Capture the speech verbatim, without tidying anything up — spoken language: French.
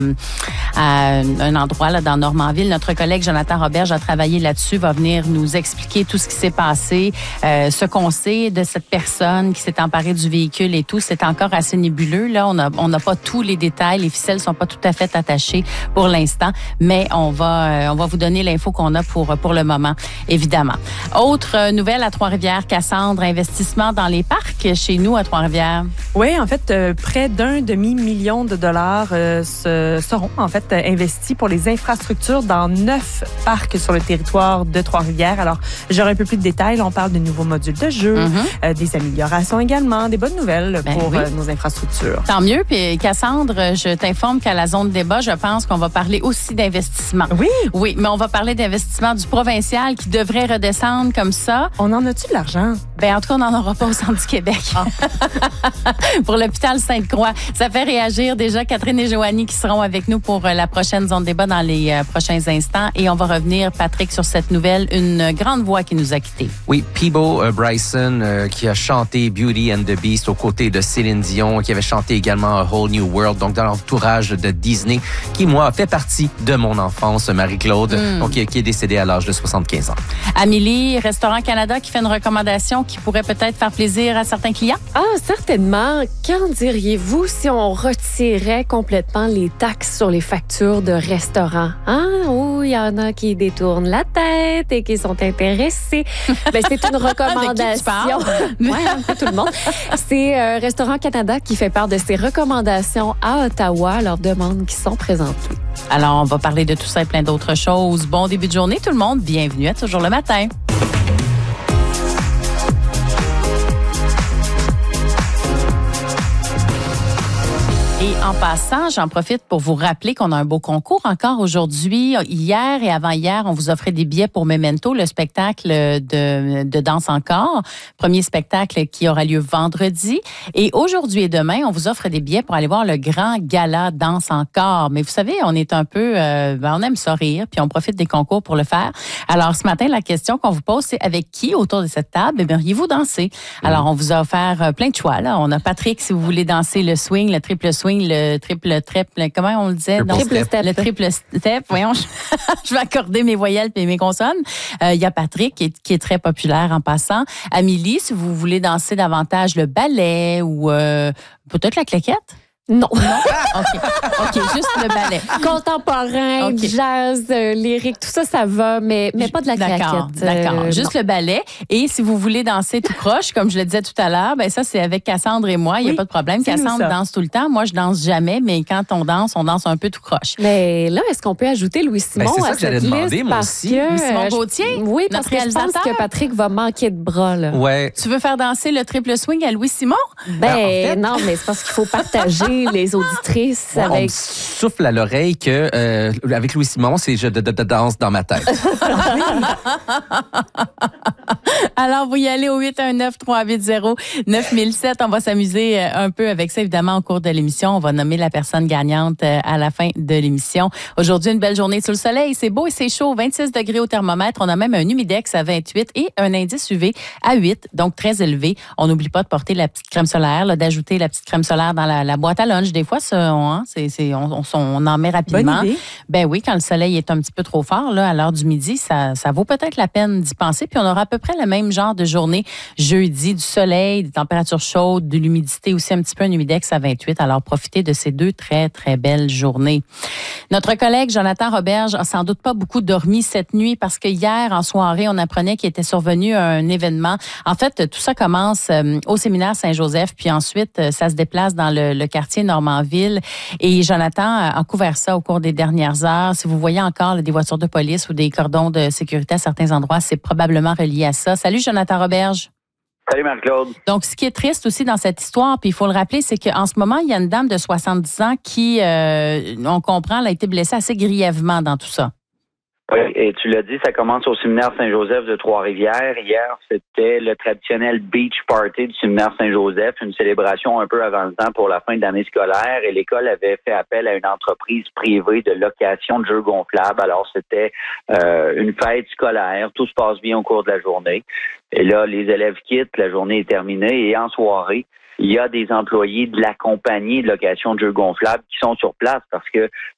à un endroit là, dans Normanville. Notre collègue Jonathan Roberge a travaillé là-dessus, va venir nous expliquer tout ce qui s'est passé, euh, ce qu'on sait de cette personne qui s'est emparée du véhicule et tout. C'est encore assez nébuleux. Là, on n'a on n'a pas tous les détails. Les ficelles sont pas tout à fait attachées pour l'instant, mais on va, euh, on va vous donner l'info qu'on a pour, pour le moment, évidemment. Autre euh, nouvelle à Trois-Rivières, Cassandre, investissement dans les parcs chez nous à Trois-Rivières. Oui, en fait, euh, près d'un demi-million de dollars euh, se, seront en fait euh, investis pour les infrastructures dans neuf parcs sur le territoire de Trois-Rivières. Alors, j'aurai un peu plus de détails. Là, on parle de nouveaux modules de jeu, mm-hmm. euh, des améliorations également, des bonnes nouvelles ben pour oui. euh, nos infrastructures. Tant mieux. Puis, Cassandre, je t'informe qu'à la zone débat, je pense qu'on va parler aussi d'investissement. Oui. Oui, mais on va parler d'investissement du provincial qui devrait redescendre comme ça. On en a-tu de l'argent? Ben, en tout cas, on n'en aura pas au centre du Québec. Ah. Pour l'hôpital Sainte-Croix. Ça fait réagir déjà Catherine et Joanie qui seront avec nous pour la prochaine zone débat dans les euh, prochains instants. Et on va revenir, Patrick, sur cette nouvelle, une grande voix qui nous a quittés. Oui, Peabo euh, Bryson, euh, qui a chanté Beauty and the Beast aux côtés de Céline Dion, qui avait chanté également A Whole New World, donc dans l'entourage de Disney, qui, moi, fait partie de mon enfance, Marie-Claude, mm. donc qui est décédée à l'âge de soixante-quinze ans. Amélie, Restaurant Canada, qui fait une recommandation qui pourrait peut-être faire plaisir à certains clients? Ah, certainement. Qu'en diriez-vous si on retirait complètement les taxes sur les factures de restaurants? Hein? Oh, il y en a qui détournent la tête et qui sont intéressés. Ben, c'est une recommandation. Oui, un peu tout le monde. C'est euh, Restaurant Canada qui fait part de ses recommandations à Ottawa, leurs demandes qui sont présentées. Alors, on va parler de tout ça et plein d'autres choses. Bon début de journée, tout le monde. Bienvenue à Toujours le matin. Et en passant, j'en profite pour vous rappeler qu'on a un beau concours encore aujourd'hui. Hier et avant-hier, on vous offrait des billets pour Memento, le spectacle de, de Danse encore. Premier spectacle qui aura lieu vendredi. Et aujourd'hui et demain, on vous offre des billets pour aller voir le grand gala Danse encore. Mais vous savez, on est un peu... Euh, ben on aime ça rire, puis on profite des concours pour le faire. Alors, ce matin, la question qu'on vous pose, c'est avec qui autour de cette table aimeriez-vous danser? Alors, on vous a offert plein de choix. Là. On a Patrick, si vous voulez danser le swing, le triple swing, le triple triple, comment on le disait? Le triple Donc, step. Le triple step. Voyons, je, je vais accorder mes voyelles et mes consonnes. Il euh, y a Patrick qui est, qui est très populaire en passant. Amélie, si vous voulez danser davantage le ballet ou euh, peut-être la claquette? Non. Non? OK. OK, juste le ballet. Contemporain, okay. Jazz, euh, lyrique, tout ça, ça va, mais, mais pas de la d'accord, claquette. D'accord, euh, juste non. le ballet. Et si vous voulez danser tout croche, comme je le disais tout à l'heure, ben ça, c'est avec Cassandre et moi. Il n'y a oui, pas de problème. Cassandre danse tout le temps. Moi, je danse jamais, mais quand on danse, on danse un peu tout croche. Mais là, est-ce qu'on peut ajouter Louis Simon ben, c'est ça à que j'allais cette demander, liste? moi Parce aussi. que, Louis Simon euh, Gauthier? Oui, parce que je pense que Patrick va manquer de bras. Là. Ouais. Tu veux faire danser le triple swing à Louis Simon? Ben, ben en fait... non, mais c'est parce qu'il faut partager les auditrices. Ouais, avec... On me souffle à l'oreille que euh, avec Louis Simon, c'est je de, de, de danse dans ma tête. Alors, vous y allez au huit un neuf, trois huit zéro, neuf mille sept. On va s'amuser un peu avec ça, évidemment, au cours de l'émission. On va nommer la personne gagnante à la fin de l'émission. Aujourd'hui, une belle journée sous le soleil. C'est beau et c'est chaud. vingt-six degrés au thermomètre. On a même un humidex à vingt-huit et un indice U V à huit, donc très élevé. On n'oublie pas de porter la petite crème solaire, là, d'ajouter la petite crème solaire dans la, la boîte à lunch. Des fois, ça, on, hein, c'est, c'est, on, on, on en met rapidement. Bonne idée. Ben oui, quand le soleil est un petit peu trop fort, là, à l'heure du midi, ça, ça vaut peut-être la peine d'y penser. Puis on aura à peu près le même genre de journée jeudi, du soleil, des températures chaudes, de l'humidité aussi, un petit peu un humidex à vingt-huit. Alors profitez de ces deux très, très belles journées. Notre collègue Jonathan Roberge a sans doute pas beaucoup dormi cette nuit parce que hier, en soirée, on apprenait qu'il était survenu un événement. En fait, tout ça commence euh, au séminaire Saint-Joseph, puis ensuite, euh, ça se déplace dans le, le quartier Normanville. Et Jonathan a couvert ça au cours des dernières heures. Si vous voyez encore là, des voitures de police ou des cordons de sécurité à certains endroits, c'est probablement relié à ça. Salut, Jonathan Roberge. Salut, Marc-Claude. Donc, ce qui est triste aussi dans cette histoire, puis il faut le rappeler, c'est qu'en ce moment, il y a une dame de soixante-dix ans qui, euh, on comprend, elle a été blessée assez grièvement dans tout ça. Oui, et tu l'as dit, ça commence au séminaire Saint-Joseph de Trois-Rivières. Hier, c'était le traditionnel beach party du séminaire Saint-Joseph, une célébration un peu avant le temps pour la fin de l'année scolaire. Et l'école avait fait appel à une entreprise privée de location de jeux gonflables. Alors, c'était euh, une fête scolaire. Tout se passe bien au cours de la journée. Et là, les élèves quittent, la journée est terminée. Et en soirée, il y a des employés de la compagnie de location de jeux gonflables qui sont sur place parce que